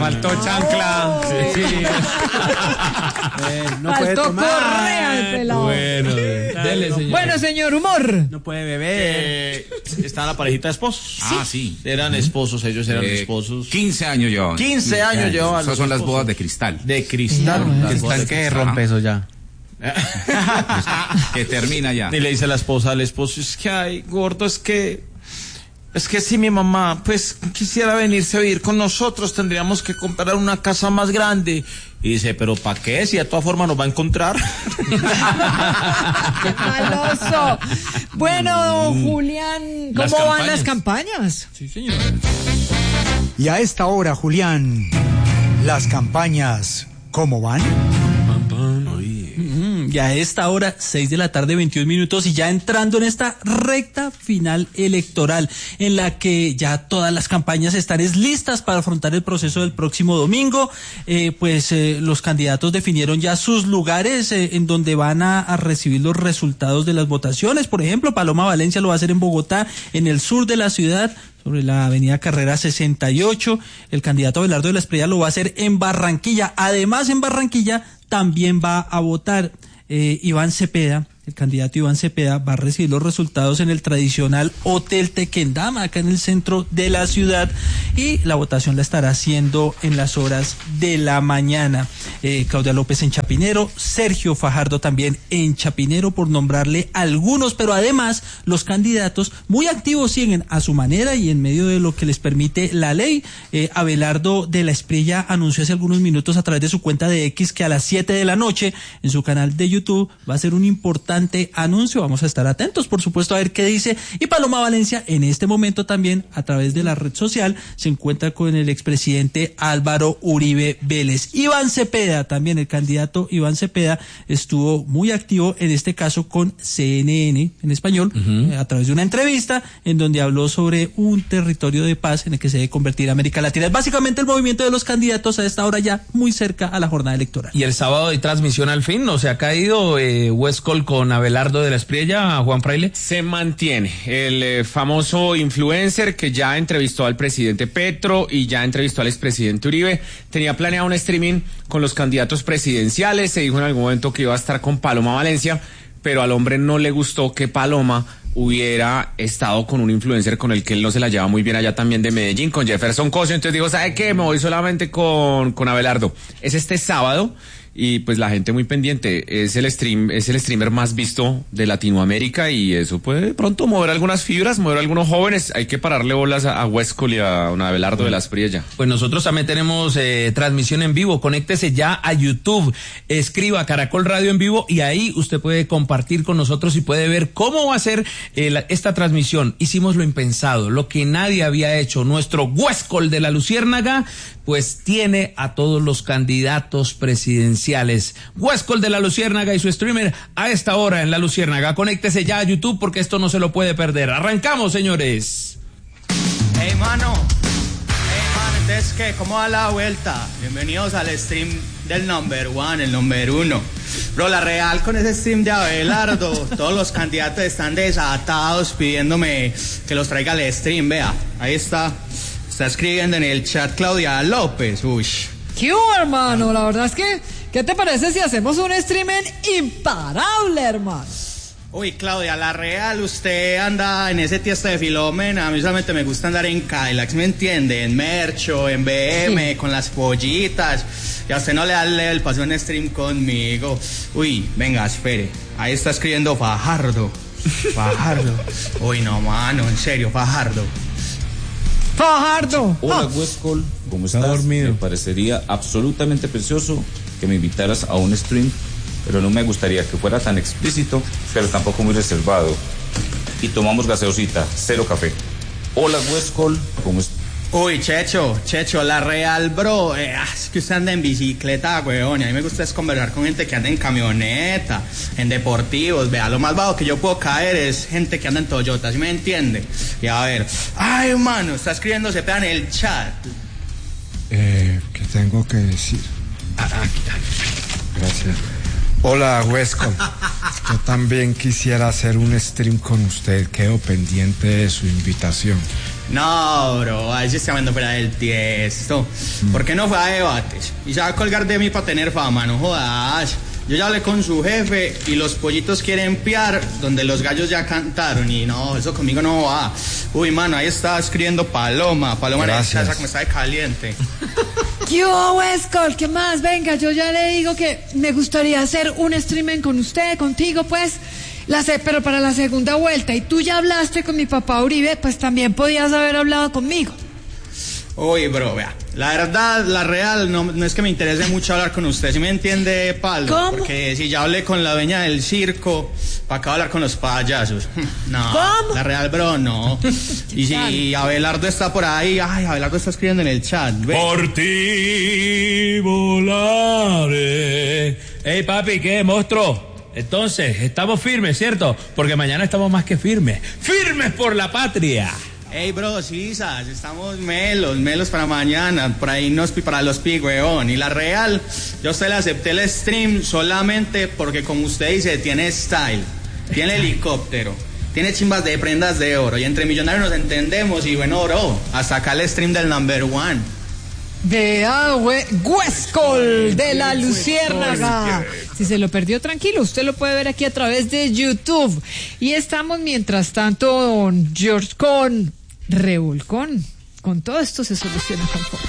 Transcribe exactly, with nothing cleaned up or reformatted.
faltó chancla. Sí, sí. eh, no faltó puede tomar. correa el pelado. Bueno, dele, señor. Bueno, señor, humor. No puede beber. Eh, está la parejita de esposos. Ah, sí. Eran esposos, ellos eran Eh, esposos. quince años llevaban. quince años llevaban Esas los son las esposos. bodas de cristal. De cristal. Sí, Las ¿Qué bodas tal de que cristal. rompe eso ya? Que termina ya. Y le dice la esposa al esposo, es que ay, gordo, es que es que si mi mamá pues quisiera venirse a vivir con nosotros, tendríamos que comprar una casa más grande. Y dice, pero ¿para qué? Si de todas formas nos va a encontrar. Qué maloso. Bueno, Julián, ¿cómo Las van campañas. las campañas? Sí, señor. Y a esta hora, Julián, las campañas, ¿cómo van? Mm, ya a esta hora, seis de la tarde, veintiún minutos, y ya entrando en esta recta final electoral, en la que ya todas las campañas están es listas para afrontar el proceso del próximo domingo. Eh, pues eh, los candidatos definieron ya sus lugares eh, en donde van a, a recibir los resultados de las votaciones. Por ejemplo, Paloma Valencia lo va a hacer en Bogotá, en el sur de la ciudad, sobre la avenida Carrera sesenta y ocho. El candidato Abelardo de la Espriella lo va a hacer en Barranquilla. Además, en Barranquilla también va a votar eh, Iván Cepeda. El candidato Iván Cepeda va a recibir los resultados en el tradicional Hotel Tequendama, acá en el centro de la ciudad, y la votación la estará haciendo en las horas de la mañana. Eh, Claudia López en Chapinero, Sergio Fajardo también en Chapinero, por nombrarle algunos, pero además los candidatos muy activos siguen a su manera y en medio de lo que les permite la ley. Eh, Abelardo de la Espriella anunció hace algunos minutos a través de su cuenta de X que a las siete de la noche en su canal de YouTube va a ser un importante anuncio. Vamos a estar atentos, por supuesto, a ver qué dice. Y Paloma Valencia en este momento también a través de la red social se encuentra con el expresidente Álvaro Uribe Vélez. Iván Cepeda también, el candidato Iván Cepeda estuvo muy activo en este caso con C N N en español, uh-huh. eh, a través de una entrevista en donde habló sobre un territorio de paz en el que se debe convertir América Latina. Es básicamente el movimiento de los candidatos a esta hora ya muy cerca a la jornada electoral. Y el sábado de transmisión al fin, ¿no se ha caído eh, Westcol con Abelardo de la Espriella, Juan Fraile? Se mantiene el eh, famoso influencer que ya entrevistó al presidente Petro y ya entrevistó al expresidente Uribe. Tenía planeado un streaming con los candidatos presidenciales, se dijo en algún momento que iba a estar con Paloma Valencia, pero al hombre no le gustó que Paloma hubiera estado con un influencer con el que él no se la lleva muy bien allá también de Medellín, con Jefferson Cosio. Entonces dijo, ¿sabe qué? Me voy solamente con, con Abelardo. Es este sábado. Y pues la gente muy pendiente, es el stream, es el streamer más visto de Latinoamérica y eso puede de pronto mover algunas fibras, mover a algunos jóvenes. Hay que pararle bolas a, a Westcol y a un Abelardo de la Espriella. Pues nosotros también tenemos eh, transmisión en vivo. Conéctese ya a YouTube, escriba Caracol Radio en vivo y ahí usted puede compartir con nosotros y puede ver cómo va a ser eh, la, esta transmisión. Hicimos lo impensado, lo que nadie había hecho. Nuestro Westcol de la Luciérnaga pues tiene a todos los candidatos presidenciales. Westcol de la Luciérnaga y su streamer a esta hora en la Luciérnaga. Conéctese ya a YouTube porque esto no se lo puede perder. Arrancamos, señores. Hey, mano. Hey, mano, entonces, ¿qué? ¿Cómo va la vuelta? Bienvenidos al stream del number one, el number uno. Bro, la real con ese stream de Abelardo, todos los candidatos están desatados pidiéndome que los traiga al stream. Vea, ahí está. Está escribiendo en el chat Claudia López. Uy. ¿Qué hubo, hermano? La verdad es que, ¿qué te parece si hacemos un streaming imparable, hermano? Uy, Claudia, la real, usted anda en ese tiesto de Filomena. A mí solamente me gusta andar en Cadillacs, ¿me entiende? En Mercho, en B M, sí, con las pollitas. Y a usted no le da el paso en stream conmigo. Uy, venga, espere. Ahí está escribiendo Fajardo. Fajardo. Uy, no, mano, en serio, Fajardo. Fajardo. Hola, ah. Westcol, ¿cómo estás? Dormido. Me parecería absolutamente precioso que me invitaras a un stream, pero no me gustaría que fuera tan explícito, pero tampoco muy reservado. Y tomamos gaseosita, cero café. Hola, Westcol, ¿cómo estás? Uy, Checho, Checho, la real, bro, eh, es que usted anda en bicicleta, weón, y a mí me gusta es conversar con gente que anda en camioneta, en deportivos. Vea, lo más bajo que yo puedo caer es gente que anda en Toyota, ¿sí me entiende? Y a ver, ay, mano, está escribiendo Cepeda en el chat. Eh, ¿qué tengo que decir? Ah, aquí, gracias. Hola, Westcol. Yo también quisiera hacer un stream con usted, quedo pendiente de su invitación. No, bro, ahí se está mandando fuera del tiesto. ¿Por qué no fue a debates? Y se va a colgar de mí para tener fama, no jodas. Yo ya hablé con su jefe y los pollitos quieren piar donde los gallos ya cantaron y no, eso conmigo no va. Uy, mano, ahí está escribiendo Paloma. Paloma en casa como está de caliente. Yo, Westcol, ¿qué más? Venga, yo ya le digo que me gustaría hacer un streaming con usted, contigo, pues. La sé, pero para la segunda vuelta. Y tú ya hablaste con mi papá Uribe, pues también podías haber hablado conmigo. Uy, bro, vea, la verdad, la real, no, no es que me interese mucho hablar con usted, ¿sí me entiende, Palo? ¿Cómo? Porque si ya hablé con la dueña del circo, ¿para qué hablar con los payasos? No, ¿Cómo? la real, bro, no. Y si Abelardo está por ahí, ay, Abelardo está escribiendo en el chat. Ve. Por ti volaré. Ey, papi, ¿qué, monstruo? Entonces, estamos firmes, ¿cierto? Porque mañana estamos más que firmes. ¡Firmes por la patria! Ey, bro, sisas, estamos melos, melos para mañana, por ahí nos para los pi, weón. Y la real, yo a usted le acepté el stream solamente porque, como usted dice, tiene style, tiene helicóptero, tiene chimbas de prendas de oro. Y entre millonarios nos entendemos y bueno, bro, hasta acá el stream del number one. Vea, Westcol de la Luciérnaga. Si se lo perdió, tranquilo, usted lo puede ver aquí a través de YouTube. Y estamos, mientras tanto, don George con Revolcón. Con todo esto se soluciona con